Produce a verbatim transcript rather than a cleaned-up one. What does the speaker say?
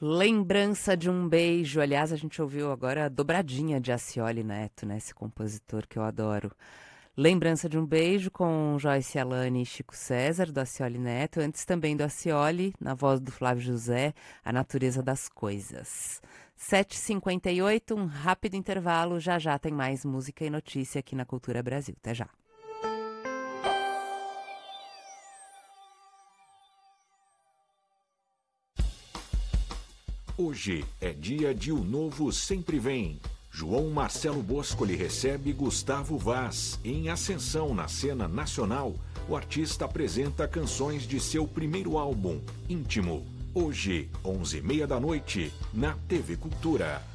Lembrança de um beijo. Aliás, a gente ouviu agora a dobradinha de Acioli Neto, né? Esse compositor que eu adoro. Lembrança de um beijo com Joyce Alane e Chico César, do Acioli Neto. Antes também do Acioli, na voz do Flávio José, A Natureza das Coisas. sete e cinquenta e oito, um rápido intervalo. Já já tem mais música e notícia aqui na Cultura Brasil. Até já. Hoje é dia de O Novo Sempre Vem. João Marcelo Bosco lhe recebe Gustavo Vaz. Em ascensão na cena nacional, o artista apresenta canções de seu primeiro álbum, Íntimo. Hoje, onze e meia da noite, na T V Cultura.